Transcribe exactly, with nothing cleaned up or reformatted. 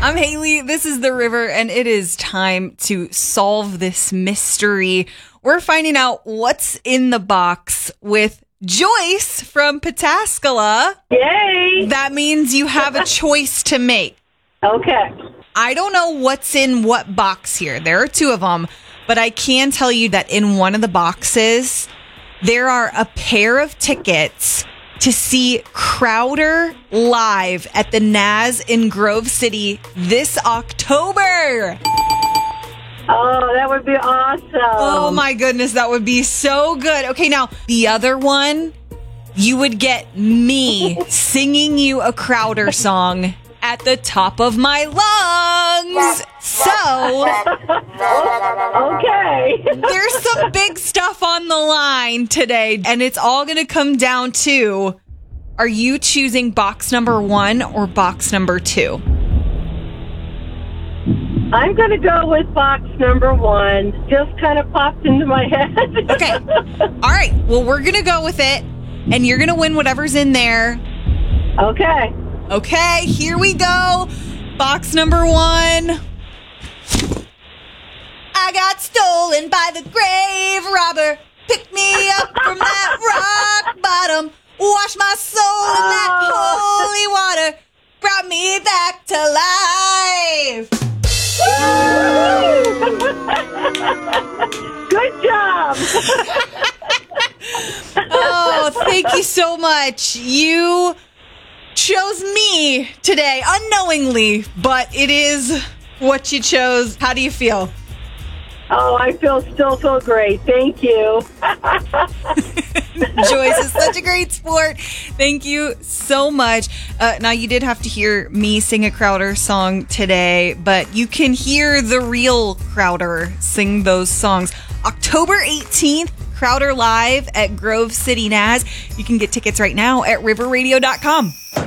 I'm Haley. This is The River, and it is time to solve this mystery. We're finding out what's in the box with Joyce from Pataskala. Yay! That means you have a choice to make. Okay. I don't know what's in what box here. There are two of them, but I can tell you that in one of the boxes, there are a pair of tickets to see Crowder live at the Naz in Grove City this October. Oh, that would be awesome. Oh my goodness, that would be so good. Okay, now the other one, you would get me singing you a Crowder song at the top of my lungs. So, okay. there's some big stuff on the line today, and it's all going to come down to, are you choosing box number one or box number two? I'm going to go with box number one. Just kind of popped into my head. Okay. All right. Well, we're going to go with it, and you're going to win whatever's in there. Okay. Okay, here we go. Box number one. I got stolen by the grave robber. Pick me up from that rock bottom. Wash my soul in that holy water. Brought me back to life. Good job. Oh, thank you so much. You chose me today, unknowingly, but it is what you chose. How do you feel? Oh, I feel still feel great. Thank you. Joyce is such a great sport. Thank you so much. Uh, now, you did have to hear me sing a Crowder song today, but you can hear the real Crowder sing those songs. October eighteenth, Crowder live at Grove City Naz. You can get tickets right now at river radio dot com.